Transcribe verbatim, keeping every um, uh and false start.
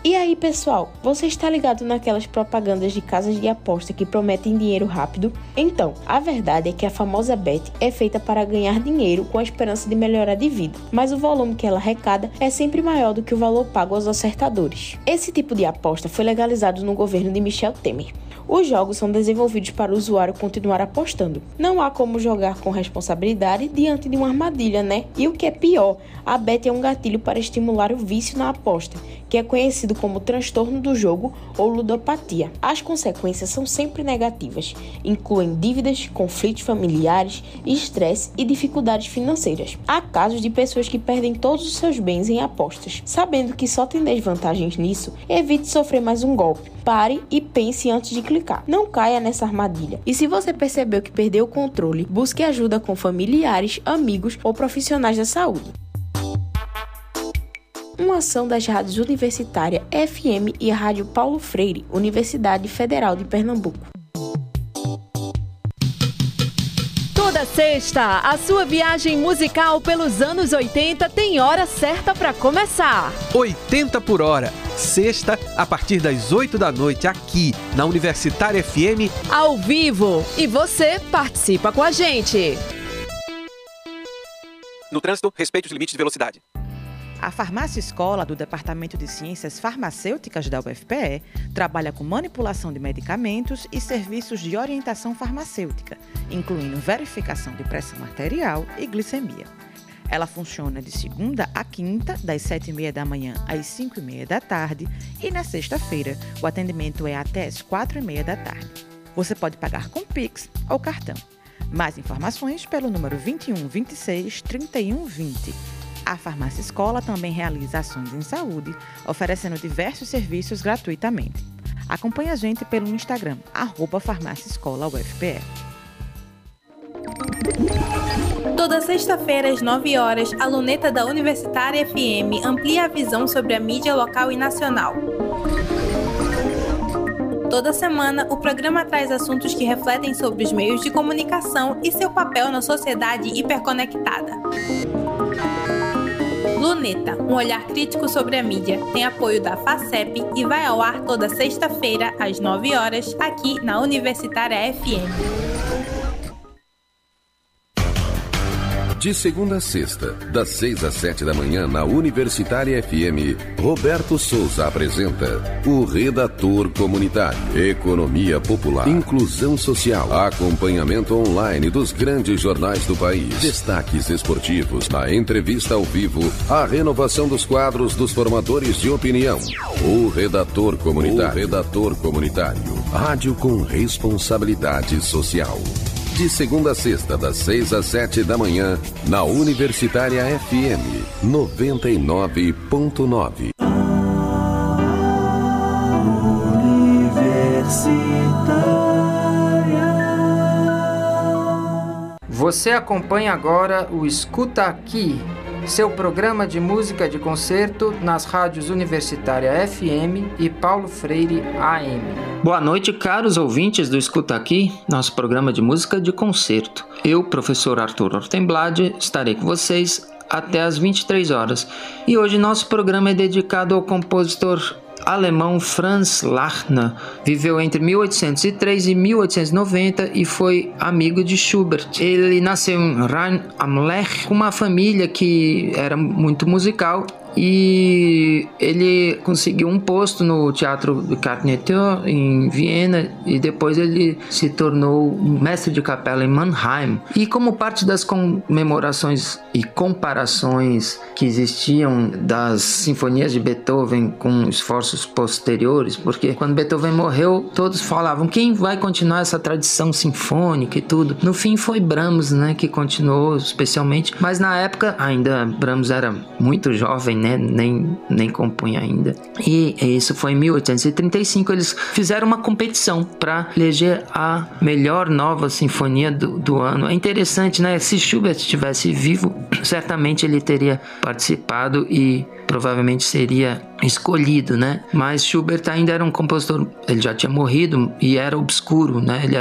E aí, pessoal, você está ligado naquelas propagandas de casas de aposta que prometem dinheiro rápido? Então, a verdade é que a famosa bet é feita para ganhar dinheiro com a esperança de melhorar de vida, mas o volume que ela arrecada é sempre maior do que o valor pago aos acertadores. Esse tipo de aposta foi legalizado no governo de Michel Temer. Os jogos são desenvolvidos para o usuário continuar apostando. Não há como jogar com responsabilidade diante de uma armadilha, né? E o que é pior, a bet é um gatilho para estimular o vício na aposta, que é conhecido como transtorno do jogo ou ludopatia. As consequências são sempre negativas, incluem dívidas, conflitos familiares, estresse e dificuldades financeiras. Há casos de pessoas que perdem todos os seus bens em apostas. Sabendo que só tem desvantagens nisso, evite sofrer mais um golpe. Pare e pense antes de clicar. Não caia nessa armadilha. E se você percebeu que perdeu o controle, busque ajuda com familiares, amigos ou profissionais da saúde. Uma ação das rádios universitária F M e a Rádio Paulo Freire, Universidade Federal de Pernambuco. Toda sexta, a sua viagem musical pelos anos oitenta tem hora certa para começar. oitenta por hora, sexta, a partir das oito da noite, aqui na Universitária F M. Ao vivo. E você participa com a gente. No trânsito, respeite os limites de velocidade. A Farmácia Escola do Departamento de Ciências Farmacêuticas da U F P E trabalha com manipulação de medicamentos e serviços de orientação farmacêutica, incluindo verificação de pressão arterial e glicemia. Ela funciona de segunda a quinta, das sete e meia da manhã às cinco e meia da tarde, e na sexta-feira o atendimento é até às quatro e meia da tarde. Você pode pagar com Pix ou cartão. Mais informações pelo número vinte e um, vinte e seis, trinta e um, vinte. A Farmácia Escola também realiza ações em saúde, oferecendo diversos serviços gratuitamente. Acompanhe a gente pelo Instagram, arroba Farmácia Escola U F P E. Toda sexta-feira, às nove horas, a luneta da Universitária F M amplia a visão sobre a mídia local e nacional. Toda semana, o programa traz assuntos que refletem sobre os meios de comunicação e seu papel na sociedade hiperconectada. Luneta, um olhar crítico sobre a mídia, tem apoio da FACEP e vai ao ar toda sexta-feira, às nove horas, aqui na Universitária F M. De segunda a sexta, das seis às sete da manhã, na Universitária F M, Roberto Souza apresenta o Redator Comunitário. Economia popular, inclusão social, acompanhamento online dos grandes jornais do país, destaques esportivos, a entrevista ao vivo, a renovação dos quadros dos formadores de opinião. O Redator Comunitário. O Redator Comunitário. Rádio com responsabilidade social. De segunda a sexta, das seis às sete da manhã, na Universitária F M, noventa e nove ponto nove. Você acompanha agora o Escuta Aqui, seu programa de música de concerto nas rádios Universitária F M e Paulo Freire A M. Boa noite, caros ouvintes do Escuta Aqui, nosso programa de música de concerto. Eu, professor Arthur Ortenblad, estarei com vocês até às vinte e três horas. E hoje nosso programa é dedicado ao compositor alemão Franz Lachner. Viveu entre mil oitocentos e três e mil oitocentos e noventa e foi amigo de Schubert. Ele nasceu em Rhein am Lech, com uma família que era muito musical, e ele conseguiu um posto no Teatro do Carneteur em Viena, e depois ele se tornou mestre de capela em Mannheim. E como parte das comemorações e comparações que existiam das sinfonias de Beethoven com esforços posteriores, porque quando Beethoven morreu, todos falavam quem vai continuar essa tradição sinfônica e tudo. No fim foi Brahms, né, que continuou especialmente, mas na época ainda Brahms era muito jovem, né? Nem, nem compunha ainda. E isso foi em mil oitocentos e trinta e cinco. Eles fizeram uma competição para eleger a melhor nova sinfonia do, do ano. É interessante, né? Se Schubert estivesse vivo, certamente ele teria participado e provavelmente seria escolhido, né? Mas Schubert ainda era um compositor, ele já tinha morrido e era obscuro, né? Ele